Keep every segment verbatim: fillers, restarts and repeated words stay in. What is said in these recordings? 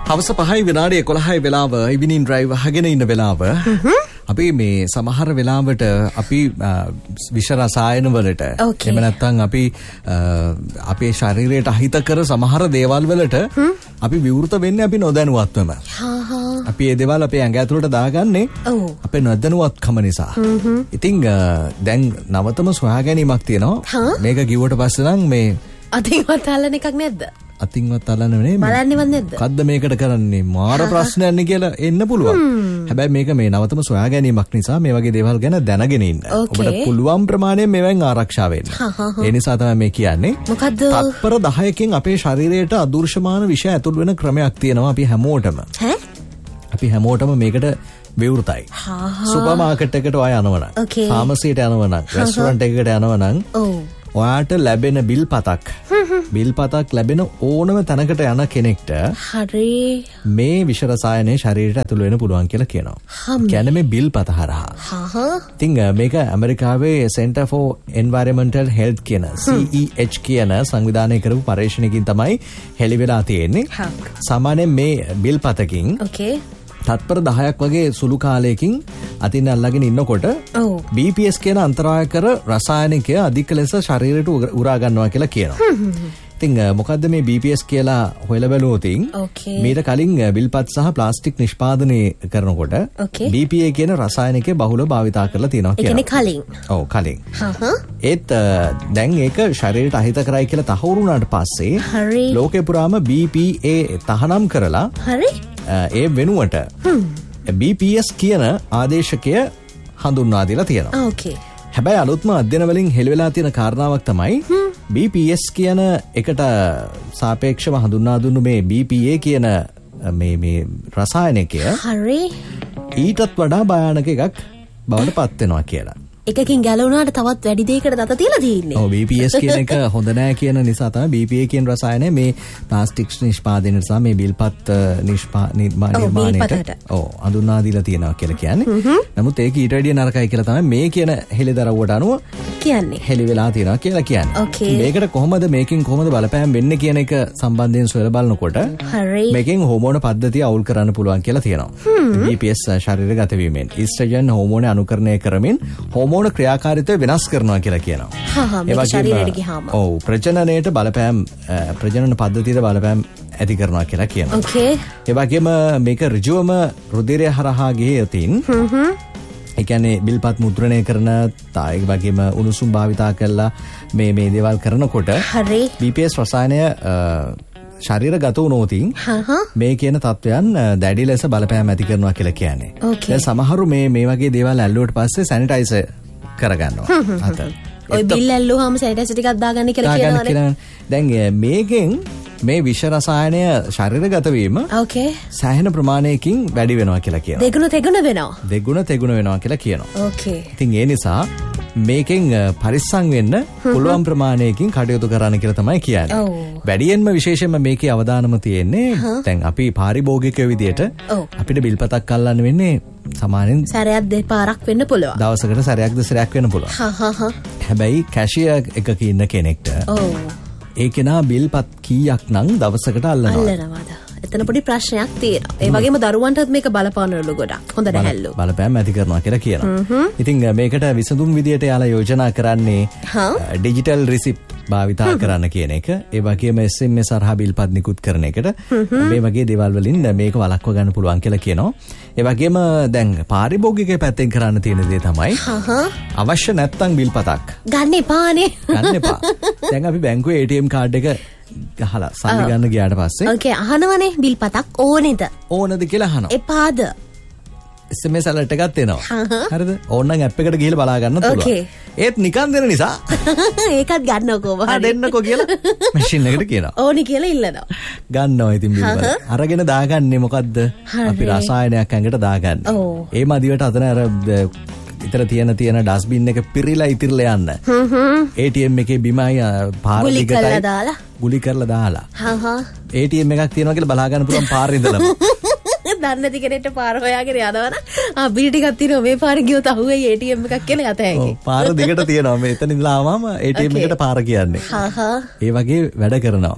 හවස පහයි විනාඩි එකොළහයි වෙලාව ඉවිනින් ඩ්‍රයිව් අහගෙන ඉන්න වෙලාව. අපි මේ සමහර වෙලාවට අපි විෂ රසායන වලට එහෙම නැත්නම් අපි අපේ ශරීරයට අහිතකර සමහර දේවල් වලට අපි විවෘත වෙන්නේ අපි නොදැනුවත්වම. අපි ඒ දේවල් අපේ ඇඟ ඇතුළට දාගන්නේ අපේ නොදැනුවත්කම නිසා. ඉතින් දැන් නවතම සොයා ගැනීමක් තියෙනවා. මේක කිව්වට පස්සේ නම් මේ අතින්වත් අල්ලන එකක් නැද්ද? අතින්වත් අල්ලන්න නෙමෙයි. බලන්නේවත් නැද්ද? කද්ද මේකට කරන්නේ මාර ප්‍රශ්නයක් නේ කියලා එන්න පුළුවන්. හැබැයි මේක මේ නවතම සොයා ගැනීමක් නිසා මේ වගේ දේවල් ගැන දැනගෙන ඉන්න. ඔබට පුළුවන් ප්‍රමාණයෙන් මේවෙන් ආරක්ෂා වෙන්න. ඒ නිසා තමයි මේ කියන්නේ. මොකද්ද? තත්පර දහයකින් අපේ ශරීරයට අදෘශ්‍යමාන විෂ ඇතුල් වෙන ක්‍රමයක් තියෙනවා අපි හැමෝටම. ඈ? අපි හැමෝටම මේකට විවෘතයි. සුපර් මාකට් එකට ඔය යනවනම්, ෆාමසියට යනවනම්, රෙස්ටොරන්ට් එකකට යනවනම් ඔයාට ලැබෙන බිල් පතක් බිල් පතක් ලැබෙන ඕනම තැනකට යන කෙනෙක්ට හරි මේ විෂ රසායනයේ ශරීරයට ඇතුළු වෙන්න පුළුවන් කියලා කියනවා. කියන්නේ මේ බිල් පත හරහා. හහ. ඉතින් මේක ඇමරිකාවේ Center for Environmental Health කියන C E H කියන සංවිධානය කරපු පරීක්ෂණයකින් තමයි හෙළි වෙලා තියෙන්නේ. සාමාන්‍යයෙන් මේ බිල් පතකින් ඕකේ තත්පර දහයක් වගේ සුළු කාලයකින් අතින් අල්ලගෙන ඉන්නකොට B P S කියන අන්තරායකර රසායනිකය අධික ලෙස ශරීරයට උරා ගන්නවා කියලා කියනවා. ඉතින් මොකද්ද මේ B P S කියලා හොයලා බලුවොත් මීට කලින් බිල්පත් සහ ප්ලාස්ටික් නිෂ්පාදනය කරනකොට B P A කියන රසායනිකය බහුලව භාවිතා කරලා තියෙනවා කියලා. ඒ කියන්නේ කලින්. ඔව් කලින්. ඒත් දැන් ඒක ශරීරයට අහිත කරයි කියලා තහවුරු වුණාට පස්සේ ලෝකේ පුරාම B P A තහනම් කරලා හරි ඒ වෙනුවට B P S කියන ආදේශකය හඳුන්වා දීලා තියෙනවා. ඕකේ. හැබැයි අලුත්ම අධ්‍යයන වලින් හෙළි වෙලා තියෙන කාරණාවක් තමයි B P S කියන එකට සාපේක්ෂව හඳුන්වා දුන්නු මේ B P A කියන මේ මේ රසායනිකය හරි ඊටත් වඩා භයානක එකක් බවට පත් වෙනවා කියලා. එකකින් ගැලවුණාට තවත් වැඩි දෙයකට දත තියලා තියෙන්නේ. ඔව් B P S කියන එක හොඳ නෑ කියන නිසා තමයි B P A කියන රසායනය මේ ප්ලාස්ටික් නිෂ්පාදනය නිසා මේ බිල්පත් නිර්මාණයට ඔව් හඳුන්වා දීලා තියෙනවා කියලා කියන්නේ. නමුත් ඒක ඊට වැඩිය නරකයි කියලා තමයි මේ කියන හෙළිදරව්වට අනුව කියන්නේ. හෙළි වෙලා තියෙනවා කියලා කියන්නේ. මේකට කොහොමද මේකෙන් කොහොමද බලපෑම් වෙන්නේ කියන එක සම්බන්ධයෙන් සොයලා බලනකොට මේකෙන් හෝමෝන පද්ධතිය අවුල් කරන්න පුළුවන් කියලා තියෙනවා. B P S ශරීරගත වීමෙන් ඊස්ට්‍රජන් හෝමෝන අනුකරණය කරමින් හෝමෝන ක්‍රියාකාරීත්වය වෙනස් කරනවා කියලා කියනවා. හා මේ ශරීරයට ගියාම. ඔව් ප්‍රජනනයට බලපෑම් ප්‍රජනන පද්ධතියට බලපෑම් ඇති කරනවා කියලා කියනවා. ඕකේ. ඒ වගේම මේක ඍජුවම රුධිරය හරහා ගියොතින් ඒ කියන්නේ බිල්පත් මුද්‍රණය කරන තායි වගේම උණුසුම් භාවිතා කරලා මේ මේ දේවල් කරනකොට හරි B P S රසායනය ශරීරගත වුණොතින් මේ කියන තත්වයන් දැඩි ලෙස බලපෑම් ඇති කරනවා කියලා කියන්නේ. දැන් සමහරු මේ මේ වගේ දේවල් ඇල්ලුවට පස්සේ සැනිටයිසර් කරගන්නවා. අත. ඔය බිල් ඇල්ලුවාම සැනිටයිසර් ටිකක් දාගන්න කියලා කියනවානේ. දැන් මේකෙන් මේ විෂ රසායනය ශරීරගත වීම ඕකේ සෑහෙන ප්‍රමාණයකින් වැඩි වෙනවා කියලා කියනවා. දෙගුණ තෙගුණ වෙනවා. දෙගුණ තෙගුණ වෙනවා කියලා කියනවා. ඕකේ. ඉතින් ඒ නිසා මේකෙන් පරිස්සම් වෙන්න පුළුවන් ප්‍රමාණයකින් කටයුතු කරන්න කියලා තමයි කියන්නේ. වැඩියෙන්ම විශේෂයෙන්ම මේකේ අවධානම තියෙන්නේ දැන් අපි පාරිභෝගිකයෝ විදියට අපිට බිල්පතක් අල්ලන්න වෙන්නේ සාමාන්‍යයෙන් සැරයක් දෙපාරක් වෙන්න පුළුවන්. දවසකට සැරයක් දෙසරයක් වෙන්න පුළුවන්. හැබැයි කැෂියර් එකක ඉන්න කෙනෙක්ට ඒ කෙනා බිල්පත් කීයක් නම් දවසකට අල්ලනවා. අල්ලනවාද? එතන පොඩි ප්‍රශ්නයක් තියෙනවා. ඒ වගේම දරුවන්ටත් මේක බලපානවලු ගොඩක්. හොඳ නැහැලු. බලපෑම් ඇති කරනවා කියලා කියනවා. ඉතින් මේකට විසඳුම් විදියට යාලා යෝජනා කරන්නේ ඩිජිටල් රිසිප්ට් භාවිතා කරන්න කියන එක. ඒ වගේම S M S හරහා බිල්පත් නිකුත් කරන එකට මේ වගේ දේවල් වලින් මේක වළක්ව ගන්න පුළුවන් කියලා කියනවා. ඒ වගේම දැන් පාරිභෝගිකයේ පැත්තෙන් කරන්න තියෙන දේ තමයි අවශ්‍ය නැත්නම් බිල්පතක් ගන්න එපානේ. ගන්න එපා. දැන් අපි බැංකුවේ A T M කාඩ් එක ගහලා සල්ලි ගන්න ගියාට පස්සේ ඕකේ අහනවනේ බිල්පතක් ඕනේද? ඕනද කියලා අහනවා. එපාද? S M S alert එකක් එනවා. හරිද? ඕනනම් ඇප් එකට ගිහලා බලා ගන්න පුළුවන්. ඒත් නිකන් දෙන නිසා ඒකත් ගන්නකො බහරි. දෙන්නකෝ කියලා මැෂින් එකට කියනවා. ඕනි කියලා ඉල්ලනවා. ගන්නවා ඉතින් බිල්පත. අරගෙන දාගන්නේ මොකද්ද? අපි රසායනයක් ඇඟට දාගන්න. ඒ මදිවට අතන අර ඉතල තියෙන තියෙන ඩස්බින් එක පිරිලා ඉතිරලා යන්න. A T M එකේ බිමයි පාර දිගටයි ගුලි කරලා දාලා. A T M එකක් තියෙනවා කියලා බලා ගන්න පුළුවන් පාර ඉඳලම. දන්නේ නැති කෙනෙක්ට පාර හොයාගෙන යනවනම් ආ බිල් ටිකක් තියෙනවා මේ පාරේ ගියොත් අහුවෙයි A T M එකක් කියලා යත හැකි. ඔව් පාර දිගට තියෙනවා මේ එතන ඉඳලා ආවම A T M එකට පාර කියන්නේ. ඒ වගේ වැඩ කරනවා.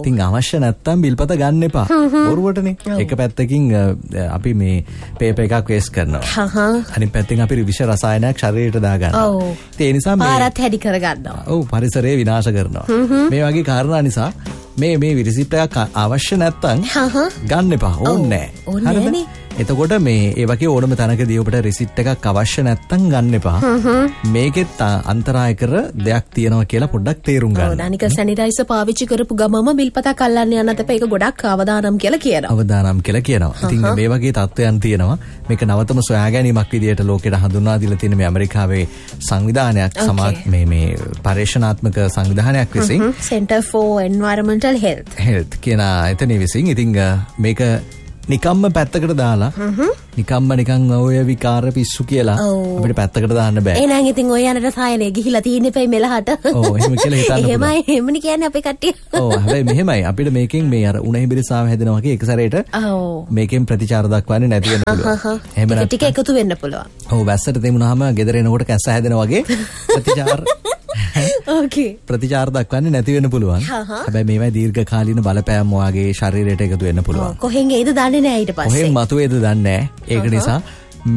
ඉතින් අවශ්‍ය නැත්තම් බිල්පත ගන්න එපා. බොරුවටනේ. එක පැත්තකින් අපි මේ පේපර් එකක් වේස්ට් කරනවා. අනිත් පැත්තෙන් අපි විෂ රසායනයක් ශරීරයට දා ගන්නවා. ඒ නිසා මේ පාරත් හැදි කර ගන්නවා. ඔව් පරිසරය විනාශ කරනවා. මේ වගේ කාරණා නිසා මේ මේ රිසිප්ට් එකක් අවශ්‍ය නැත්තම් ගන්න එපා. ඕනේ නැහැ. හරිද? එතකොට මේ ඒ වගේ ඕනම තැනකදී ඔබට රිසිට් එකක් අවශ්‍ය නැත්තම් ගන්න එපා. මේකෙත් අන්තරාය කර දෙයක් තියෙනවා කියලා පොඩ්ඩක් තේරුම් ගන්න. ඔව් අනික සැනිටයිසර් පාවිච්චි කරපු ගමම බිල්පතක් අල්ලන්න යන්නත් එපා. ඒක ගොඩක් අවදානම් කියලා කියනවා. අවදානම් කියලා කියනවා. ඉතින් මේ වගේ තත්ත්වයන් තියෙනවා. මේක නවතම සොයා ගැනීමක් විදියට ලෝකෙට හඳුන්වා දීලා තියෙන මේ ඇමරිකාවේ සංවිධානයක් සමාජ මේ මේ පරිශනාත්මක සංවිධානයක් විසින් Center for Environmental Health Health කියන එතන විසින් ඉතින් මේක නිකම්ම පැත්තකට දාලා නිකම්ම නිකන් ඔය විකාර පිස්සු කියලා අපිට පැත්තකට දාන්න බෑ. එහෙනම් ඉතින් ඔය යන රසායනය ගිහිලා තියෙන්නේ පෙයි මෙලහට. ඔව් එහෙම කියලා හිතන්න පුළුවන්. එහෙමයි එහෙමනේ කියන්නේ අපේ කට්ටිය. ඔව් හැබැයි මෙහෙමයි අපිට මේකෙන් මේ අර උණ හිබිරිසාව හැදෙනවා වගේ එක සැරේට මේකෙන් ප්‍රතිචාර දක්වන්නේ නැති වෙන්න පුළුවන්. එහෙම නැත්නම් ටික එකතු වෙන්න පුළුවන්. ඔව් වැස්සට දෙමුනහම ගෙදර එනකොට කැස්ස හැදෙනවා වගේ ප්‍රතිචාර ඕකේ ප්‍රතිචාර දක්වන්නේ නැති වෙන්න පුළුවන්. හැබැයි මේවයි දීර්ඝකාලීන බලපෑම් වාගේ ශරීරයට එකතු වෙන්න පුළුවන්. කොහෙන් එයිද දන්නේ නැහැ ඊට පස්සේ. කොහෙන් මතුවේද දන්නේ නැහැ. ඒක නිසා